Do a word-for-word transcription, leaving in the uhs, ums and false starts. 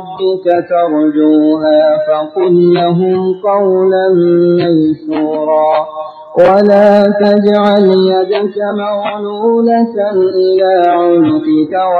ربك ترجوها فقل لهم قولا ميسورا ولا تجعل يدك مغلولة إلى عنقك